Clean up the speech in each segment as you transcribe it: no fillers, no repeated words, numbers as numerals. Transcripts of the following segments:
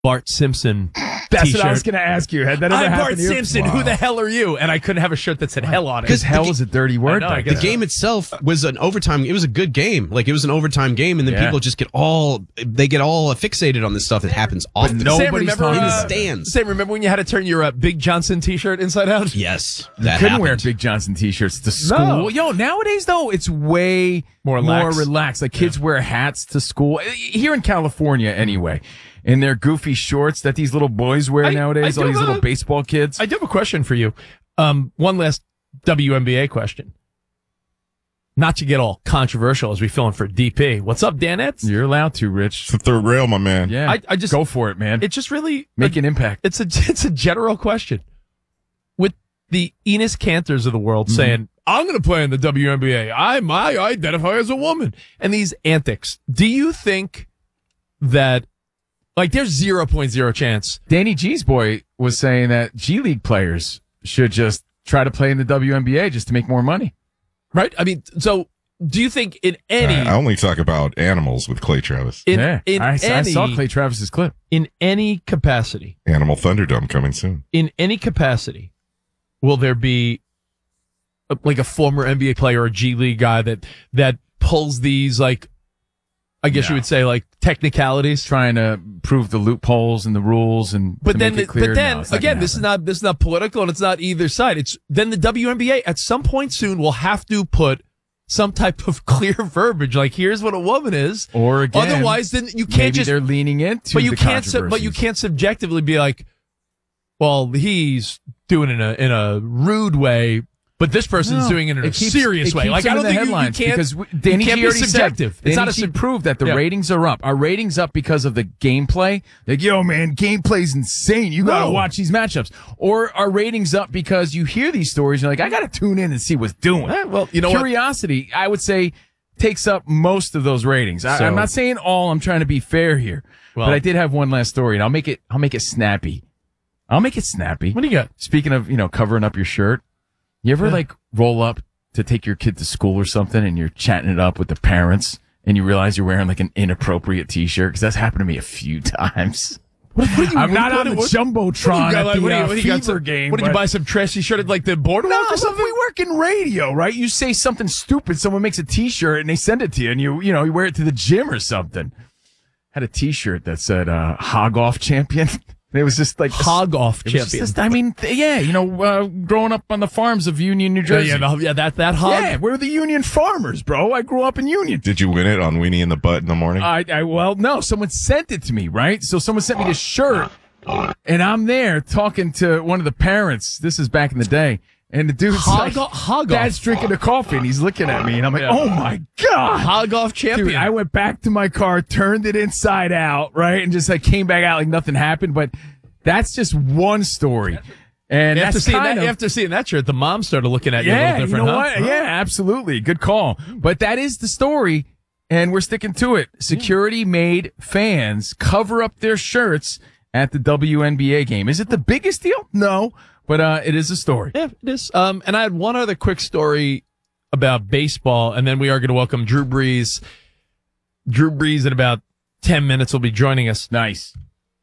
Bart Simpson That's t-shirt. what I was going to ask you. Had that ever I'm happened Bart to you? Simpson. Wow. Who the hell are you? And I couldn't have a shirt that said hell on it. Because hell is a dirty word. I know, I back guess then. The game itself was an overtime. It was a good game. Like, it was an overtime game, and then Yeah. people just get all fixated on this stuff that happens often. no- Sam, Nobody's remember, talking in the about it. stands. Sam, remember when you had to turn your Big Johnson t-shirt inside out? Yes, You that couldn't happened. wear Big Johnson t-shirts to school. No. Yo, nowadays though, it's way More relaxed. Like kids wear hats to school here in California, anyway. In their goofy shorts that these little boys wear nowadays, I all do these have little baseball kids. I do have a question for you. One last WNBA question. Not to get all controversial as we fill in for DP. What's up, Danettes? You're allowed to, Rich. It's the third rail, my man. Yeah, I just go for it, man. It just really Make an impact. It's a general question. With the Enos Cantors of the world saying, I'm going to play in the WNBA. I identify as a woman. And these antics. Do you think that, like, there's 0.0 chance? Danny G's boy was saying that G League players should just try to play in the WNBA just to make more money. Right? I mean, so do you think in any... I only talk about animals with Clay Travis. I saw Clay Travis's clip. In any capacity, Animal Thunderdome coming soon. will there be like a former NBA player or G League guy that pulls these, like, I guess you would say, like, technicalities? Trying to prove the loopholes and the rules and But to then, make it clear. again, No, it's not this gonna is not political, and it's not either side. It's then the WNBA at some point soon will have to put some type of clear verbiage, like, here's what a woman is. Or again, Otherwise, then you can't maybe just. they're leaning into. But you the can't. But you controversies. can't subjectively be like, well, he's doing it in a rude way. But this person's doing it in a serious way. Like, I don't think you can't. Because you Danny can't G be already subjective. Said, It's not a Danny G proved that the ratings are up. Our ratings up because of the gameplay. Like, yo, man, gameplay's insane. You gotta watch these matchups. Or our ratings up because you hear these stories. You're like, I gotta tune in and see what's doing. Well, you know what? Curiosity, I would say, takes up most of those ratings. I'm not saying all. I'm trying to be fair here. Well- But I did have one last story, and I'll make it snappy. What do you got? Speaking of, covering up your shirt, you ever like roll up to take your kid to school or something and you're chatting it up with the parents and you realize you're wearing like an inappropriate t-shirt? Because that's happened to me a few times. I'm not on the Jumbotron at the Fever game. What did you buy, some trashy shirt at like the boardwalk or something? We work in radio, right? You say something stupid, someone makes a t-shirt and they send it to you and you wear it to the gym or something. Had a t-shirt that said Hog Off Champion. It was just like Hog Off it was Champion. just, growing up on the farms of Union, New Jersey. That hog. Yeah, we're the Union farmers, bro. I grew up in Union. Did you win it on Weenie in the Butt in the morning? Well, no, someone sent it to me, right? So someone sent me this shirt, and I'm there talking to one of the parents. This is back in the day. And the dude's Hog Dad's Off. drinking a coffee, and he's looking at me, and I'm like, oh my God. Hog Off Champion. Dude, I went back to my car, turned it inside out, right? And just like came back out like nothing happened. But that's just one story. And after that's seeing that shirt, the mom started looking at you a little different. you know huh? what? Yeah, absolutely. Good call. But that is the story, and we're sticking to it. Security made fans cover up their shirts at the WNBA game. Is it the biggest deal? No, but it is a story. Yeah, it is. And I had one other quick story about baseball, and then we are going to welcome Drew Brees. Drew Brees in about 10 minutes will be joining us. Nice.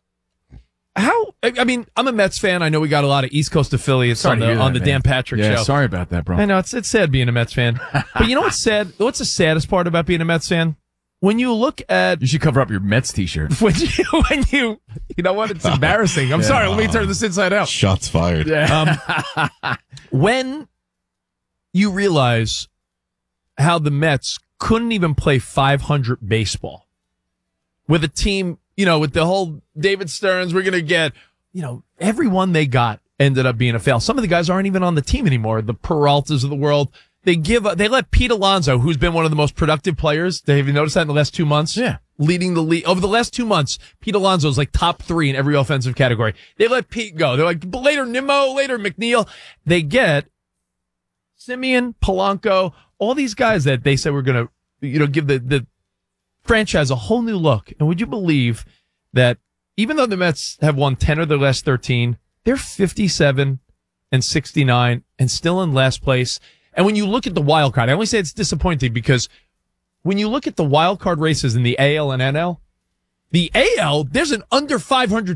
I mean, I'm a Mets fan. I know we got a lot of East Coast affiliates Sorry on the man. Dan Patrick Yeah, show. sorry about that, bro. I know it's sad being a Mets fan. But you know what's sad? What's the saddest part about being a Mets fan? When you look at You should cover up your Mets t-shirt. when you know what? It's embarrassing. I'm sorry. Let me turn this inside out. Shots fired. When you realize how the Mets couldn't even play 500 baseball with a team, with the whole David Stearns, we're going to get, everyone they got ended up being a fail. Some of the guys aren't even on the team anymore. The Peraltas of the world. They let Pete Alonso, who's been one of the most productive players. Have you noticed that in the last 2 months? Yeah. Leading the league. Over the last 2 months, Pete Alonso is like top 3 in every offensive category. They let Pete go. They're like, later Nimmo, later McNeil. They get Simeon, Polanco, all these guys that they said were going to, give the franchise a whole new look. And would you believe that even though the Mets have won 10 of their last 13, they're 57 and 69 and still in last place. And when you look at the wild card, I only say it's disappointing because when you look at the wild card races in the AL and NL, The AL, there's an under 500